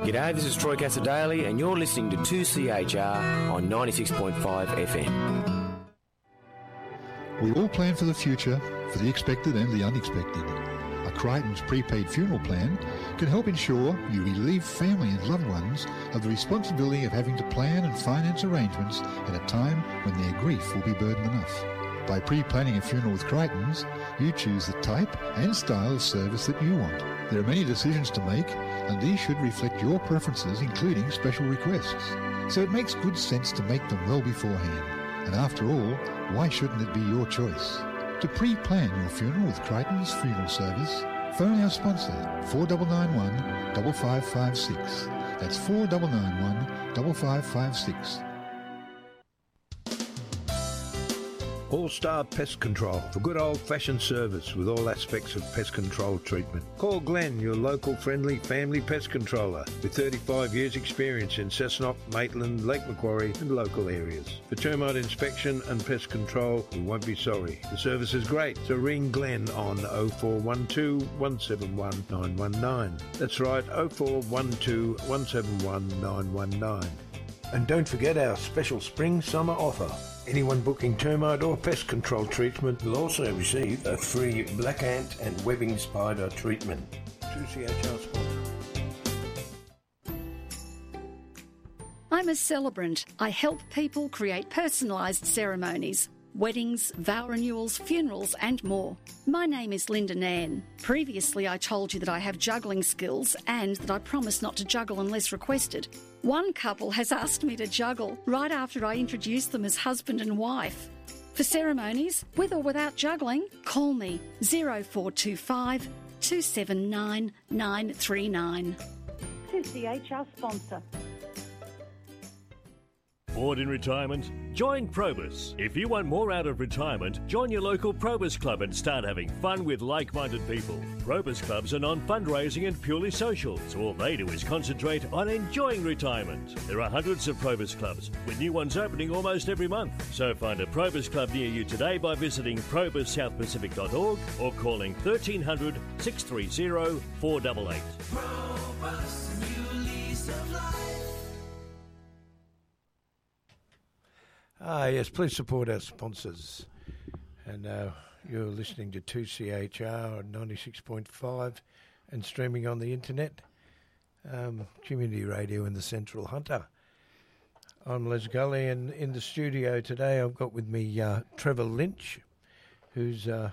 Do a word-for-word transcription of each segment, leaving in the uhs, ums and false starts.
G'day, this is Troy Cassadaly and you're listening to two C H R on ninety-six point five F M. We all plan for the future, for the expected and the unexpected. A Crichton's prepaid funeral plan can help ensure you relieve family and loved ones of the responsibility of having to plan and finance arrangements at a time when their grief will be burden enough. By pre-planning a funeral with Crichton's, you choose the type and style of service that you want. There are many decisions to make, and these should reflect your preferences, including special requests. So it makes good sense to make them well beforehand. And after all, why shouldn't it be your choice? To pre-plan your funeral with Crichton's Funeral Service, phone our sponsor, four nine nine one, five five five six. That's four nine nine one, five five five six. All-Star Pest Control for good old-fashioned service with all aspects of pest control treatment. Call Glenn, your local friendly family pest controller with thirty-five years experience in Cessnock, Maitland, Lake Macquarie and local areas. For termite inspection and pest control, we won't be sorry. The service is great, so ring Glenn on oh four one two, one seven one, nine one nine. That's right, oh four one two, one seven one, nine one nine. And don't forget our special spring-summer offer. Anyone booking termite or pest control treatment will also receive a free black ant and webbing spider treatment. two C H R sponsor. I'm a celebrant. I help people create personalised ceremonies. Weddings, vow renewals, funerals and more. My name is Linda Nairn. Previously I told you that I have juggling skills and that I promise not to juggle unless requested. One couple has asked me to juggle right after I introduced them as husband and wife. For ceremonies, with or without juggling, call me oh four two five, two seven nine, nine three nine. two C H R sponsor. Bored in retirement? Join Probus. If you want more out of retirement, join your local Probus Club and start having fun with like-minded people. Probus Clubs are non-fundraising and purely social, so all they do is concentrate on enjoying retirement. There are hundreds of Probus Clubs, with new ones opening almost every month. So find a Probus Club near you today by visiting probus south pacific dot org or calling thirteen hundred, six three zero, four eight eight. Probus, new lease of life. Ah, yes, please support our sponsors. And uh, you're listening to two C H R on ninety-six point five and streaming on the internet. Um, community radio in the Central Hunter. I'm Les Gully, and in the studio today I've got with me uh, Trevor Lynch, who's uh,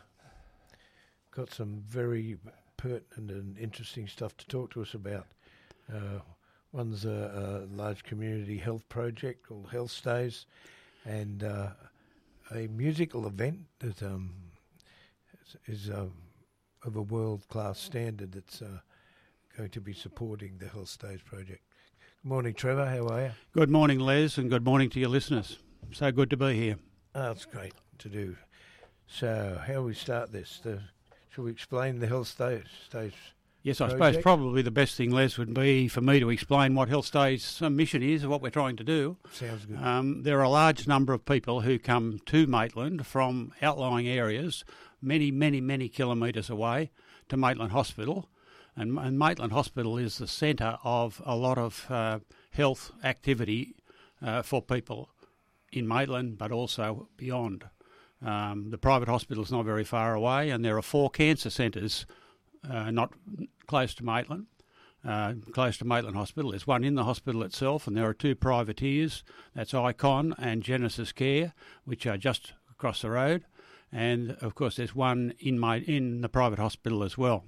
got some very pertinent and interesting stuff to talk to us about. Uh, one's a, a large community health project called Health Stays, and uh, a musical event that um, is, is uh, of a world-class standard that's uh, going to be supporting the Health Stays project. Good morning, Trevor. How are you? Good morning, Les, and good morning to your listeners. So good to be here. Oh, it's great to do. So, how do we start this? The, shall we explain the Health Stays Stays Yes, I project? suppose probably the best thing, Les, would be for me to explain what Health Stays' mission is, what we're trying to do. Sounds good. Um, there are a large number of people who come to Maitland from outlying areas, many, many, many kilometres away, to Maitland Hospital. And, and Maitland Hospital is the centre of a lot of uh, health activity uh, for people in Maitland, but also beyond. Um, the private hospital is not very far away, and there are four cancer centres Uh, not close to Maitland, uh, close to Maitland Hospital. There's one in the hospital itself, and there are two privateers. That's Icon and Genesis Care, which are just across the road. And, of course, there's one in my in the private hospital as well.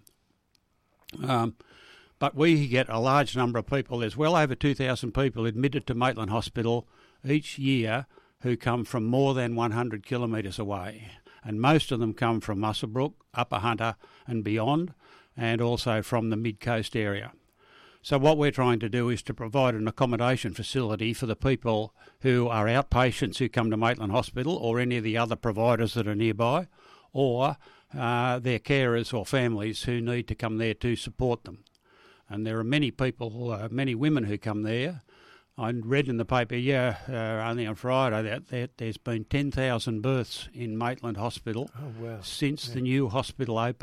Um, but we get a large number of people. There's well over two thousand people admitted to Maitland Hospital each year who come from more than one hundred kilometres away. And most of them come from Muswellbrook, Upper Hunter and beyond, and also from the mid-coast area. So what we're trying to do is to provide an accommodation facility for the people who are outpatients who come to Maitland Hospital or any of the other providers that are nearby, or uh, their carers or families who need to come there to support them. And there are many people, uh, many women who come there. I read in the paper, yeah, uh, only on Friday, that, that there's been ten thousand births in Maitland Hospital oh, wow. since yeah. the new hospital opened.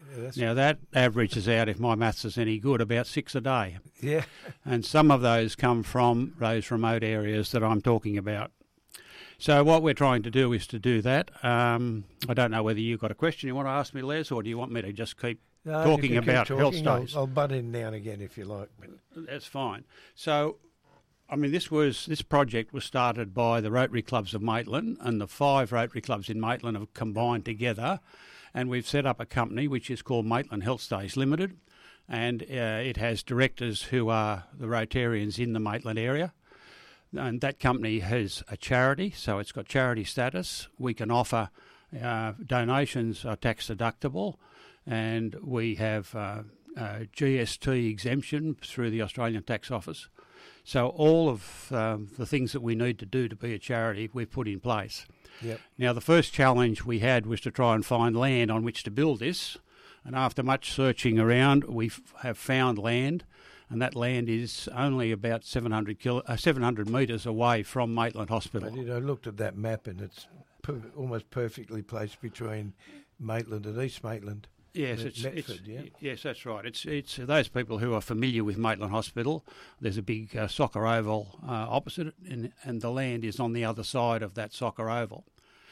Yeah, that's Now, that averages out, if my maths is any good, about six a day. yeah. And some of those come from those remote areas that I'm talking about. So what we're trying to do is to do that. Um, I don't know whether you've got a question you want to ask me, Les, or do you want me to just keep No, talking you can keep about health talking. I'll, stays? I'll butt in now and again if you like. But That's fine. So, I mean, this was this project was started by the Rotary Clubs of Maitland, and the five Rotary Clubs in Maitland have combined together, and we've set up a company which is called Maitland Health Stays Limited, and uh, it has directors who are the Rotarians in the Maitland area. And that company has a charity, so it's got charity status. We can offer uh, donations are tax deductible, and we have uh, uh, G S T exemption through the Australian Tax Office. So all of um, the things that we need to do to be a charity, we've put in place. Yep. Now, the first challenge we had was to try and find land on which to build this, and after much searching around, we f- have found land. And that land is only about seven hundred, kilo, uh, seven hundred metres away from Maitland Hospital. I did. I looked at that map, and it's per- almost perfectly placed between Maitland and East Maitland. Yes, Me- it's, Metford, it's yeah. yes, that's right. It's it's those people who are familiar with Maitland Hospital. There's a big uh, soccer oval uh, opposite it, and, and the land is on the other side of that soccer oval.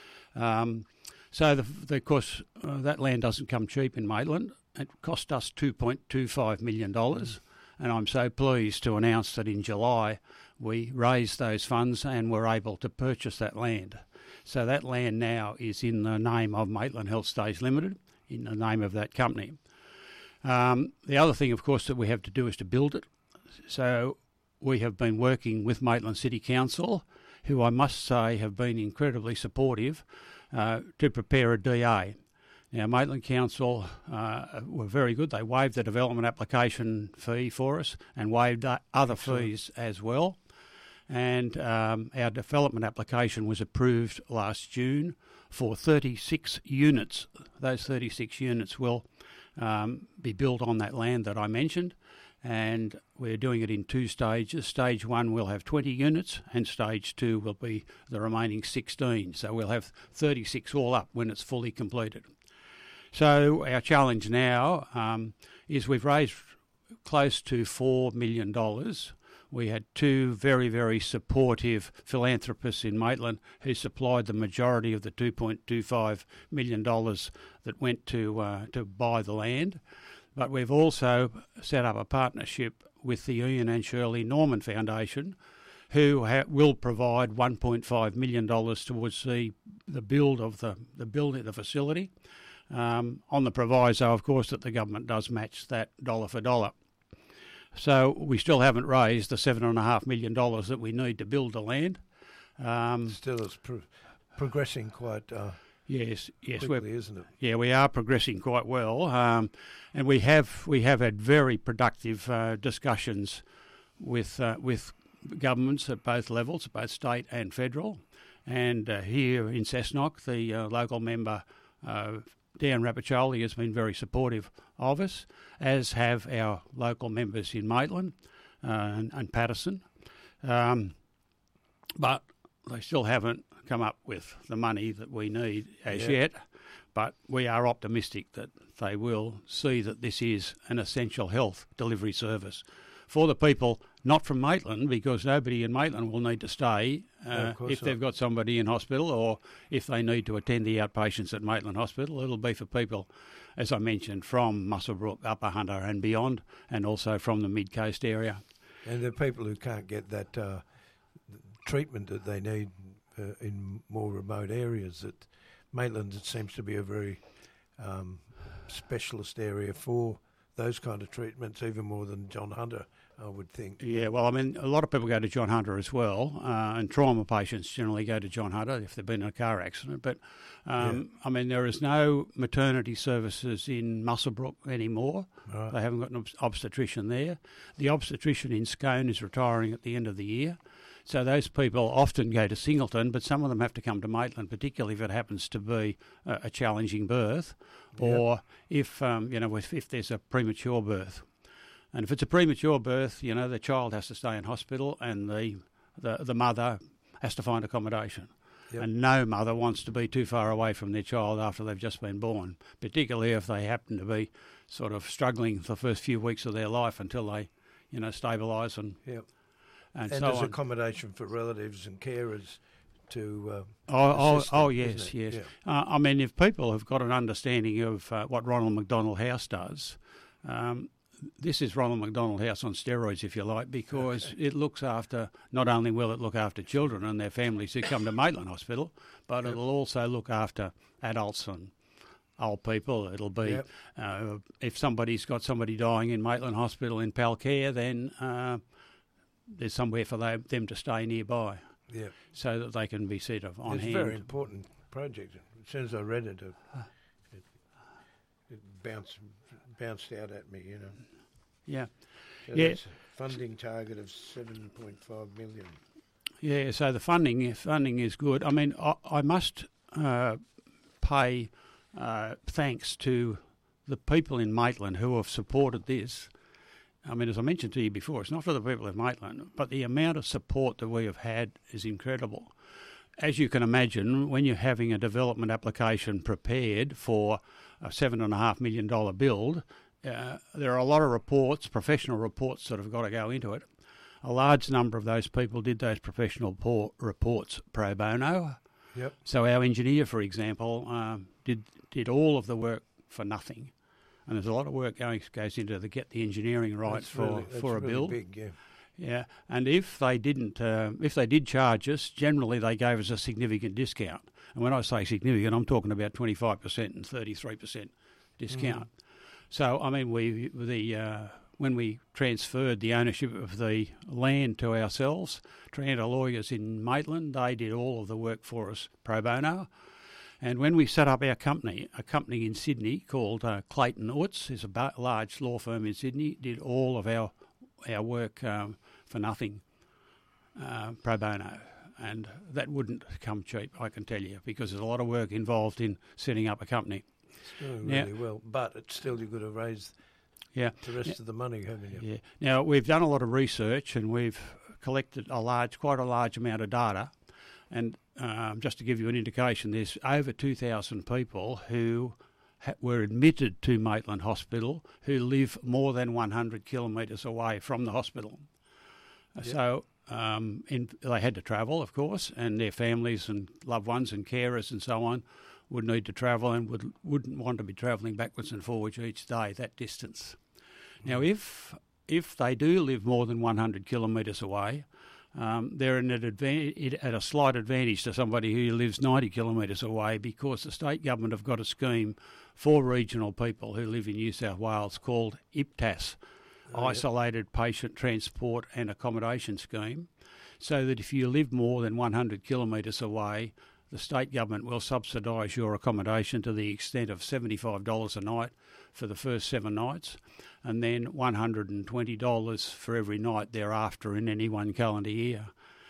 Um, so, the, the, of course, uh, that land doesn't come cheap in Maitland. It cost us two point two five million dollars. Mm. And I'm so pleased to announce that in July we raised those funds and were able to purchase that land. So that land now is in the name of Maitland Health Stays Limited, in the name of that company. Um, the other thing, of course, that we have to do is to build it. So we have been working with Maitland City Council, who I must say have been incredibly supportive, uh, to prepare a D A. Now, Maitland Council uh, were very good. They waived the development application fee for us and waived uh, other Excellent. fees as well. And um, our development application was approved last June for thirty-six units. Those thirty-six units will um, be built on that land that I mentioned, and we're doing it in two stages. Stage one will have twenty units, and stage two will be the remaining sixteen. So we'll have thirty-six all up when it's fully completed. So our challenge now um, is we've raised close to four million dollars. We had two very, very supportive philanthropists in Maitland who supplied the majority of the two point two five million dollars that went to uh, to buy the land. But we've also set up a partnership with the Ian and Shirley Norman Foundation, who ha- will provide one point five million dollars towards the, the build of the, the building the facility. Um, on the proviso, of course, that the government does match that dollar for dollar. So we still haven't raised the seven and a half million dollars that we need to build the land. Um, Still, it's pro- progressing quite uh, yes, yes, quickly, we're, isn't it? yeah, we are progressing quite well, um, and we have we have had very productive uh, discussions with uh, with governments at both levels, both state and federal, and uh, here in Cessnock, the uh, local member. Uh, Dan Rapiccioli has been very supportive of us, as have our local members in Maitland uh, and, and Patterson. Um, but they still haven't come up with the money that we need as Yeah. yet. But we are optimistic that they will see that this is an essential health delivery service for the people not from Maitland, because nobody in Maitland will need to stay uh, No, of course if not. they've got somebody in hospital, or if they need to attend the outpatients at Maitland Hospital. It'll be for people, as I mentioned, from Muswellbrook, Upper Hunter and beyond, and also from the Mid-Coast area. And the people who can't get that uh, treatment that they need uh, in more remote areas, that Maitland, it seems to be a very um, specialist area for those kind of treatments, even more than John Hunter, I would think. Yeah, well, I mean, a lot of people go to John Hunter as well, uh, and trauma patients generally go to John Hunter if they've been in a car accident. But, um, yeah. I mean, there is no maternity services in Muswellbrook anymore. Right. They haven't got an obst- obstetrician there. The obstetrician in Scone is retiring at the end of the year. So those people often go to Singleton, but some of them have to come to Maitland, particularly if it happens to be a, a challenging birth, or yeah. if, um, you know, if, if there's a premature birth. And if it's a premature birth, you know, the child has to stay in hospital and the, the, the mother has to find accommodation. Yep. And no mother wants to be too far away from their child after they've just been born, particularly if they happen to be sort of struggling the first few weeks of their life until they, you know, stabilise and Yep. and, And so there's on. accommodation for relatives and carers to uh, Oh, oh, assist oh them, yes, isn't it? yes. Yeah. Uh, I mean, if people have got an understanding of uh, what Ronald McDonald House does, um, this is Ronald McDonald House on steroids, if you like, because it looks after, not only will it look after children and their families who come to Maitland Hospital, but Yep. it'll also look after adults and old people. It'll be, Yep. uh, if somebody's got somebody dying in Maitland Hospital in Palcare, then uh, there's somewhere for they, them to stay nearby Yeah. so that they can be sort of on It's hand. a very important project. As soon as I read it, it, it, it bounced bounced out at me, you know. Yeah. So Yeah. that's a funding target of seven point five million. Yeah, so the funding funding is good. I mean, I, I must uh, pay uh, thanks to the people in Maitland who have supported this. I mean, as I mentioned to you before, it's not for the people of Maitland, but the amount of support that we have had is incredible. As you can imagine, when you're having a development application prepared for a seven and a half million dollar build, uh, there are a lot of reports, professional reports that have got to go into it. A large number of those people did those professional por- reports pro bono. Yep. So our engineer, for example, um, did did all of the work for nothing, and there's a lot of work going goes into to get the engineering right That's for really, that's for a really build. big, yeah. Yeah, and if they didn't, uh, if they did charge us, generally they gave us a significant discount. And when I say significant, I'm talking about twenty-five percent and thirty-three percent discount. Mm. So, I mean, we the uh, when we transferred the ownership of the land to ourselves, Trianta Lawyers in Maitland, they did all of the work for us pro bono. And when we set up our company, a company in Sydney called uh, Clayton Utz, is a ba- large law firm in Sydney, did all of our our work um, for nothing, uh, pro bono. And that wouldn't come cheap, I can tell you, because there's a lot of work involved in setting up a company. It's doing Now- really well, but it's still you've got to raise Yeah. the rest of the money, haven't you? Yeah. Now, we've done a lot of research and we've collected a large, quite a large amount of data. And um, just to give you an indication, there's over two thousand people who ha- were admitted to Maitland Hospital who live more than one hundred kilometres away from the hospital. Yep. So um, in, they had to travel, of course, and their families and loved ones and carers and so on would need to travel and would, wouldn't want to be travelling backwards and forwards each day, that distance. Now, if if they do live more than one hundred kilometres away, um, they're in an advan- at a slight advantage to somebody who lives ninety kilometres away, because the state government have got a scheme for regional people who live in New South Wales called I P T A S, Oh, yep. Isolated Patient Transport and Accommodation Scheme, so that if you live more than one hundred kilometres away, the state government will subsidise your accommodation to the extent of seventy-five dollars a night for the first seven nights, and then one hundred twenty dollars for every night thereafter in any one calendar year.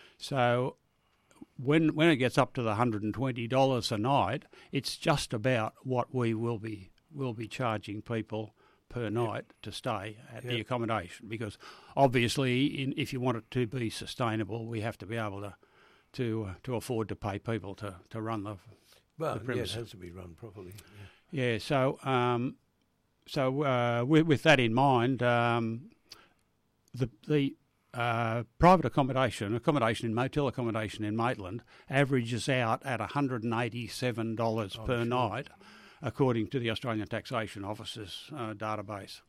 So when when it gets up to the one hundred twenty dollars a night, it's just about what we will be will be charging people per night to stay at the Yep. accommodation, because obviously in, if you want it to be sustainable, we have to be able to to uh, to afford to pay people to, to run the Well, the yeah, it premise. has to be run properly. Yeah. yeah. So um, so uh, with, with that in mind, um, the the uh, private accommodation accommodation in motel accommodation in Maitland averages out at one hundred eighty-seven dollars Oh, per sure. night, according to the Australian Taxation Office's uh, database.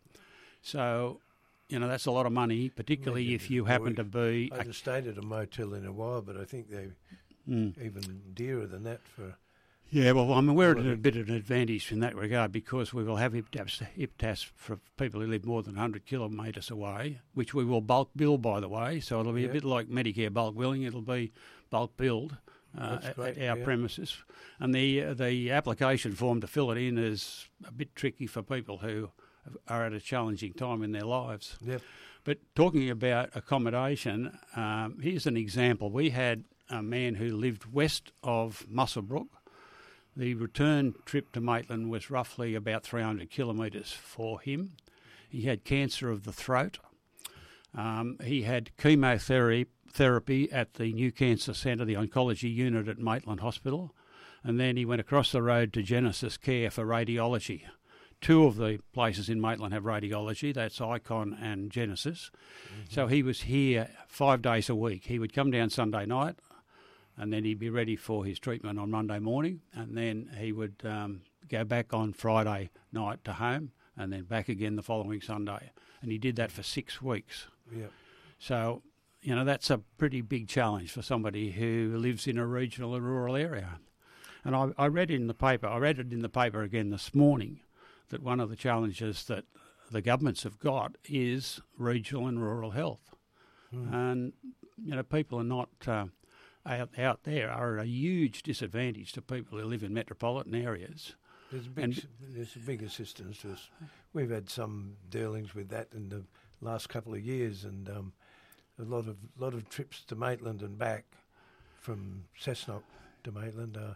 So, you know, that's a lot of money, particularly Yeah, if you well, happen we- to be I haven't stayed at a motel in a while, but I think they're Mm. even dearer than that for. Yeah, well, I mean, we're at a Quality. bit of an advantage in that regard, because we will have I P T A S, I P T A S for people who live more than one hundred kilometres away, which we will bulk bill, by the way. So it'll be Yeah. a bit like Medicare bulk billing. It'll be bulk billed uh, That's at, great, at our yeah. premises. And the uh, the application form to fill it in is a bit tricky for people who are at a challenging time in their lives. Yep. But talking about accommodation, um, here's an example. We had a man who lived west of Muswellbrook. The return trip to Maitland was roughly about three hundred kilometres for him. He had cancer of the throat. Um, he had chemotherapy therapy at the New Cancer Centre, the oncology unit at Maitland Hospital, and then he went across the road to Genesis Care for radiology. Two of the places in Maitland have radiology, that's Icon and Genesis. Mm-hmm. So he was here five days a week. He would come down Sunday night, and then he'd be ready for his treatment on Monday morning, and then he would um, go back on Friday night to home, and then back again the following Sunday. And he did that for six weeks. Yep. So, you know, that's a pretty big challenge for somebody who lives in a regional and rural area. And I, I read in the paper, I read it in the paper again this morning, that one of the challenges that the governments have got is regional and rural health. Mm. And, you know, people are not uh, out, out there are at a huge disadvantage to people who live in metropolitan areas. There's a big, and, there's a big assistance to us. We've had some dealings with that in the last couple of years, and um, a lot of lot of trips to Maitland and back from Cessnock to Maitland. Uh,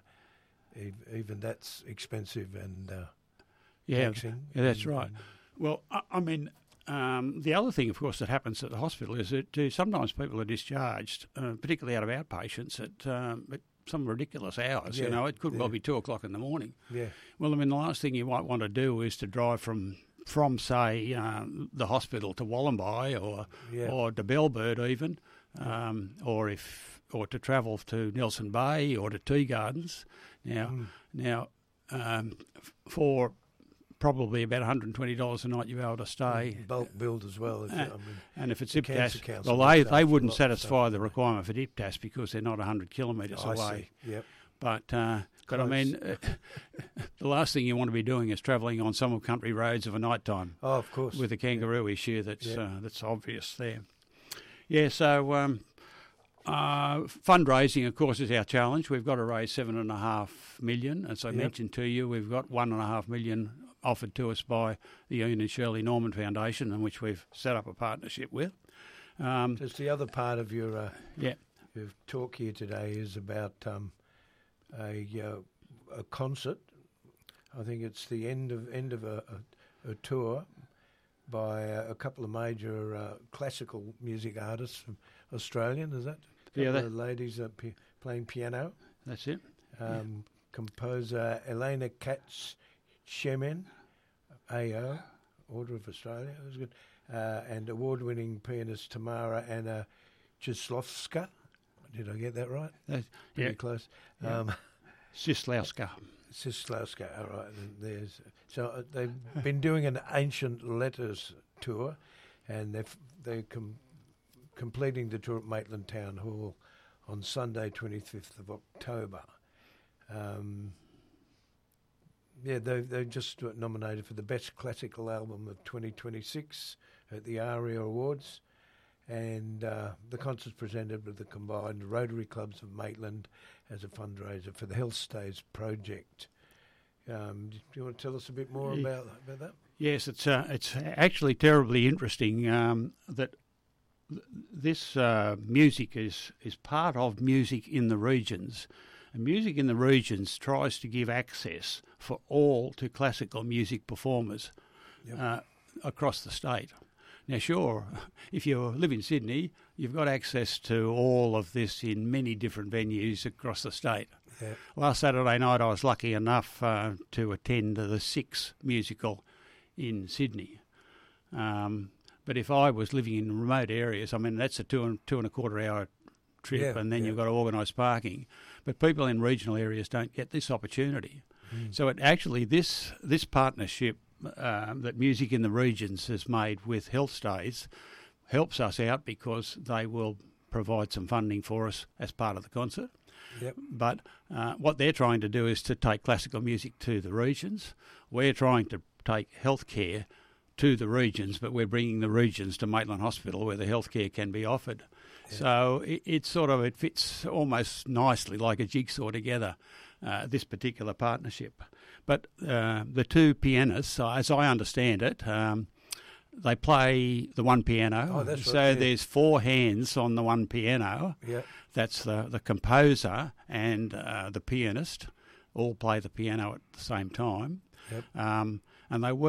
even that's expensive and uh, yeah, taxing. Yeah, that's and, right. And well, I, I mean, um, the other thing, of course, that happens at the hospital is that uh, sometimes people are discharged, uh, particularly out of outpatients, at, um, at some ridiculous hours. Yeah, you know, it could yeah. well be two o'clock in the morning. Yeah. Well, I mean, the last thing you might want to do is to drive from, from say, uh, the hospital to Wollombi or Yeah. or to Bellbird even, um, or if or to travel to Nelson Bay or to Tea Gardens. Now, Mm. now um, f- for probably about one hundred twenty dollars a night you're able to stay. bulk billed as well. If, Uh, I mean, And if it's the Cancer IPTAS, Council well, they, does they that wouldn't for lots of satisfy stuff. the requirement for IPTAS because they're not one hundred kilometres I away. see. Yep. But uh, but I Close. mean, uh, the last thing you want to be doing is travelling on some country roads of a night time Oh, of course. with a kangaroo issue that's Yeah. uh, that's obvious there. Yeah, so um, uh, fundraising, of course, is our challenge. We've got to raise seven and a half million. As I Yep. mentioned to you, we've got one and a half million offered to us by the Ian and Shirley Norman Foundation, in which we've set up a partnership with. Um, Just the other part of your uh, yeah, your talk here today is about um, a uh, a concert. I think it's the end of end of a, a, a tour by a, a couple of major uh, classical music artists from Australian. Is that? A Yeah, couple that- of ladies are p- playing piano. that's it. Um, Composer Elena Katz Shemen, A O, Order of Australia. That was good. Uh, and award-winning pianist Tamara Anna Chislovska. Did I get that right? That's, Pretty yeah, close. Yeah. Um, Sislauska. Sislauska, all right. And there's so uh, they've been doing an ancient letters tour, and they've they're com- completing the tour at Maitland Town Hall on Sunday, twenty-fifth of October. Um, yeah, they they just got nominated for the best classical album of twenty twenty-six at the ARIA Awards, and uh, the concert's presented with the combined Rotary Clubs of Maitland as a fundraiser for the Health Stays project. Um, do you want to tell us a bit more Yeah. about about that? Yes, it's uh, it's actually terribly interesting um, that th- this uh, music is is part of Music in the Regions. And Music in the Regions tries to give access for all to classical music performers Yep. uh, across the state. Now, sure, if you live in Sydney, you've got access to all of this in many different venues across the state. Yeah. Last Saturday night, I was lucky enough uh, to attend the Six musical in Sydney. Um, but if I was living in remote areas, I mean, that's a two and, two and a quarter hour trip, Yeah, and then yeah. you've got to organise parking. But people in regional areas don't get this opportunity. Mm. So it actually, this this partnership um, that Music in the Regions has made with Health Stays helps us out because they will provide some funding for us as part of the concert. Yep. But uh, what they're trying to do is to take classical music to the regions. We're trying to take healthcare to the regions, but we're bringing the regions to Maitland Hospital where the healthcare can be offered. Yeah. So it, it sort of it fits almost nicely like a jigsaw together, uh, this particular partnership. But uh, the two pianists, uh, as I understand it, um, they play the one piano. Oh, that's so right, yeah. there's four hands on the one piano. Yeah. That's the, the composer and uh, the pianist all play the piano at the same time. Yep. Um, and they work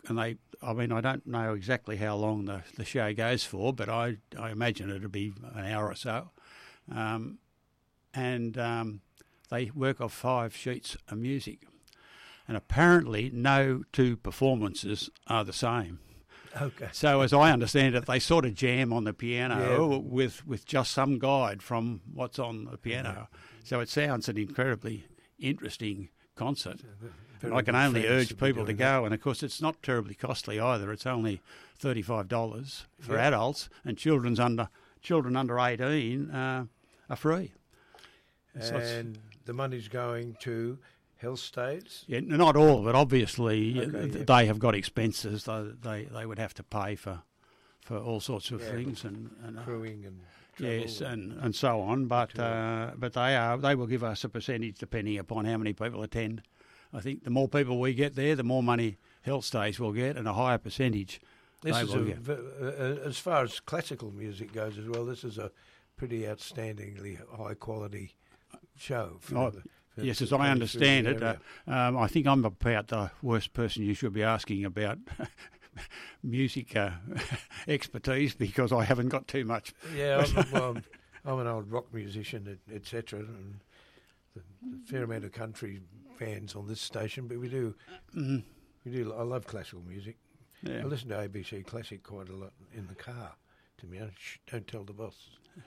and they, I mean, I don't know exactly how long the, the show goes for, but I, I imagine it'll be an hour or so. Um, and um, they work off five sheets of music. And apparently no two performances are the same. Okay. So as I understand it, they sort of jam on the piano Yeah. with, with just some guide from what's on the piano. So it sounds an incredibly interesting concert. And I can only urge people to go. And, of course, it's not terribly costly either. It's only thirty-five dollars for Yeah. adults, and children's under children under eighteen uh, are free. So it's- And the money's going to Health Stays. Yeah, not all of it. Obviously, Okay, th- yeah. they have got expenses. They, they they would have to pay for for all sorts of Yeah. things and, and uh, Crewing and travel. yes, and, and so on. But uh, but they are they will give us a percentage depending upon how many people attend. I think the more people we get there, the more money Health Stays will get, and a higher percentage This they is will a, get. v- uh, as far as classical music goes as well, this is a pretty outstandingly high quality show. For Oh, the, for Yes, the as I country understand through it, the uh, area. um, I think I'm about the worst person you should be asking about music uh, expertise, because I haven't got too much. Yeah, I'm, well, I'm, I'm an old rock musician, et cetera, and a fair amount of country fans on this station. But we do, Mhm. we do. I love classical music. Yeah. I listen to A B C Classic quite a lot in the car. To me, Shh, don't tell the boss.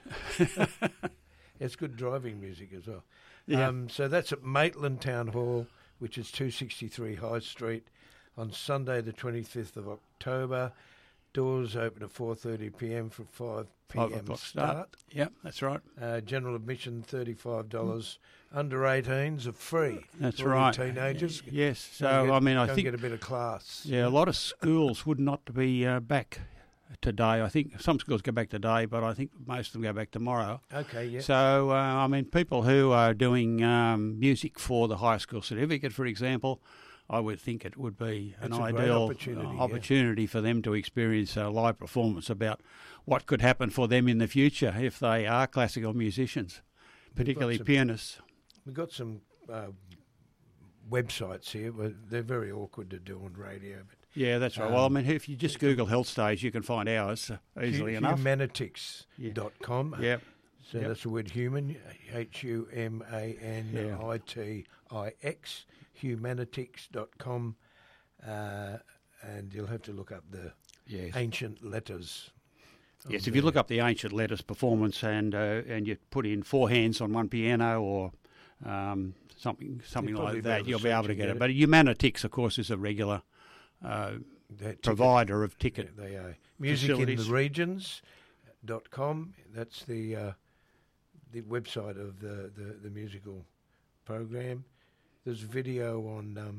It's good driving music as well. Yeah. Um, so that's at Maitland Town Hall, which is two sixty-three High Street, on Sunday the twenty-fifth of October. Doors open at four thirty p m for five p Five m o'clock start. start. Yep, that's right. Uh, general admission thirty-five dollars. Under eighteens are free. That's For all you right. teenagers. Yes. Go So and get- I mean, I go and think get a bit of class. yeah, a lot of schools would not be uh, back today. I think some schools go back today, but I think most of them go back tomorrow. Okay. Yeah. So, uh, I mean, people who are doing um, music for the high school certificate, for example, I would think it would be an It's a great ideal opportunity, uh, yeah. opportunity for them to experience a live performance about what could happen for them in the future if they are classical musicians, particularly some- pianists. We've got some uh, websites here, but they're very awkward to do on radio. But Yeah, that's right. well, I Um, mean, if you just Google Health Stage, you can find ours uh, easily hu- enough. Humanitics dot com. Yeah. So Yep. that's the word human, H U M A N I T I X, humanitics dot com. Uh, and you'll have to look up the Yes. ancient letters. Yes, of if you the- look up the ancient letters performance and uh, and you put in four hands on one piano or um, something something You'll probably like be that, able to you'll be able search to and get get it. it. But Humanitics, of course, is a regular uh, the ticket- provider of Yeah, ticket. they are. Music in facilities. the regions dot com. That's the uh, the website of the, the, the musical program. There's video on um,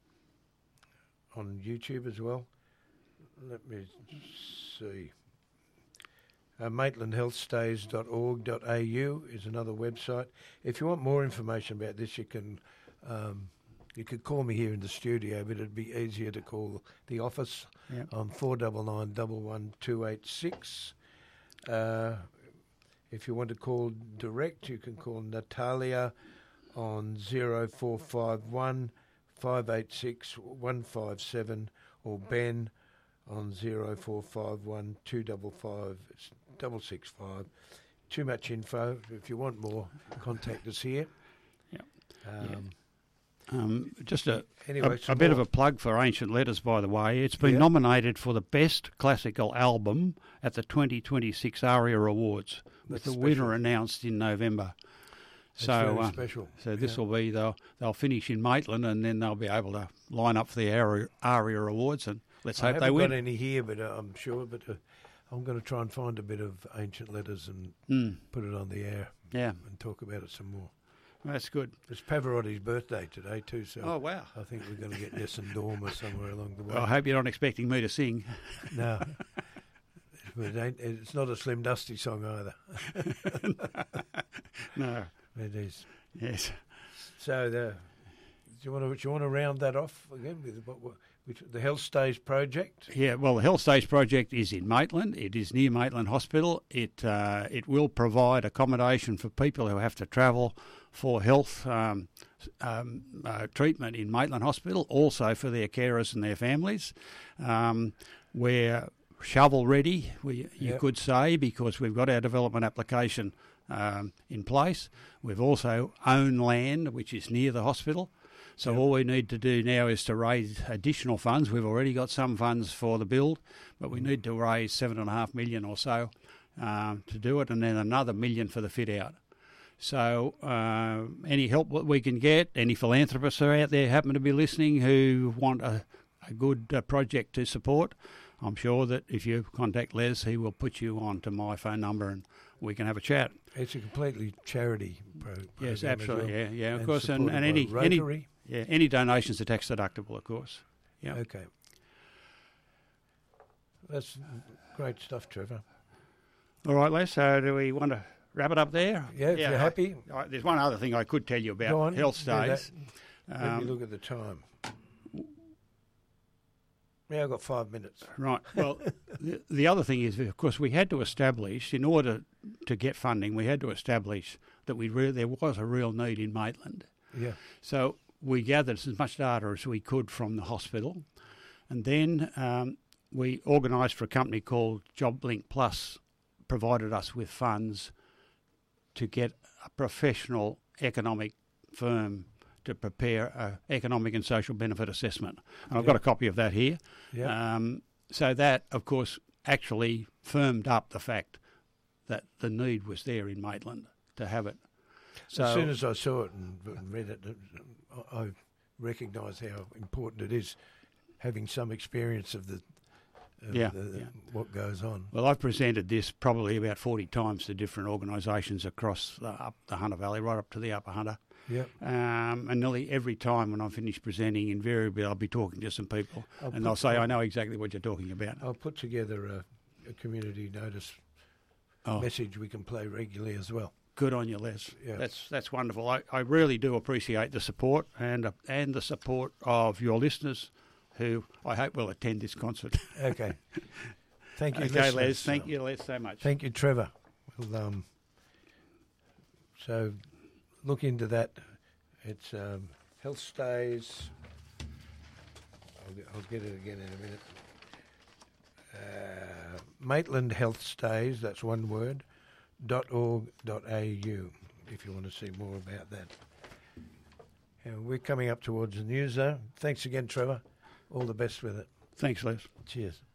on YouTube as well. Let me see. Uh, maitland health stays dot org dot a u is another website. If you want more information about this, you can um, you could call me here in the studio, but it'd be easier to call the office Yeah. on four nine nine, one one two eight six. Uh, if you want to call direct, you can call Natalia on zero four five one, five eight six, one five seven, or Ben on zero four five one, two five five, double six five. Too much info. If you want more, contact us here. Yeah. Um, Um, just a, Anyway, a, a some bit of more. a plug for Ancient Letters, by the way. It's been Yeah. nominated for the Best Classical Album at the twenty twenty-six ARIA Awards, with That's the winner special. announced in November. That's so, very uh, special. so this Yeah. will be they'll they'll finish in Maitland, and then they'll be able to line up for the ARIA, ARIA Awards, and let's I hope haven't they win. got any here, but uh, I'm sure. But uh, I'm going to try and find a bit of Ancient Letters and Mm, put it on the air yeah, and talk about it some more. that's good. It's Pavarotti's birthday today too, so Oh wow! I think we're going to get Nessun Dorma somewhere along the way. Well, I hope you're not expecting me to sing. No, but it ain't, it's not a Slim Dusty song either. No. It is. Yes. So the, do you want to do you want to round that off again with what, what Which, the Health Stays project? Yeah, well, the Health Stays project is in Maitland. It is near Maitland Hospital. It uh, it will provide accommodation for people who have to travel for health um, um, uh, treatment in Maitland Hospital, also for their carers and their families. Um, we're shovel ready, we, you yep. could say, because we've got our development application um, in place. We've also owned land which is near the hospital. So yep. all we need to do now is to raise additional funds. We've already got some funds for the build, but we need to raise seven and a half million or so um, to do it, and then another million for the fit out. So uh, any help that we can get, any philanthropists are out there happen to be listening who want a, a good uh, project to support, I'm sure that if you contact Les, he will put you on to my phone number and we can have a chat. It's a completely charity pro- program. Yes, absolutely. Well, yeah, yeah, of and course, and, and by any any Rotary. yeah any donations are tax deductible, of course. Yeah. Okay. That's great stuff, Trevor. All right, Les. So do we want to wrap it up there? Yeah, if yeah, you're I- happy. I, there's one other thing I could tell you about Go on, Health do that. Stays. Let me Um, look at the time. Yeah, I've got five minutes. Right. Well, the, the other thing is, of course, we had to establish, in order to get funding, we had to establish that we re- there was a real need in Maitland. Yeah. So we gathered as much data as we could from the hospital, and then um, we organised for a company called JobLink Plus, provided us with funds to get a professional economic firm to prepare an economic and social benefit assessment. And I've got a copy of that here. Yeah. Um, so that, of course, actually firmed up the fact that the need was there in Maitland to have it. So as soon as I saw it and read it, I recognised how important it is having some experience of the, of Yeah, the yeah. what goes on. Well, I've presented this probably about forty times to different organisations across the, up the Hunter Valley, right up to the Upper Hunter. Yeah. Um, and nearly every time when I finish presenting, invariably I'll be talking to some people, I'll and put- they'll say, "I know exactly what you're talking about." I'll put together a, a community notice Oh, message we can play regularly as well. good on you, Les. Yeah. That's that's wonderful. I, I really do appreciate the support and uh, and the support of your listeners, who I hope will attend this concert. Okay. Thank you, Okay, listeners. Les. Thank you, Les, so much. Thank you, Trevor. Well, um, so look into that. It's um, Health Stays. I'll get, I'll get it again in a minute. Uh, Maitland Health Stays, that's one word, dot org dot a u if you want to see more about that. And we're coming up towards the news, though. Thanks again, Trevor. All the best with it. Thanks, Les. Cheers.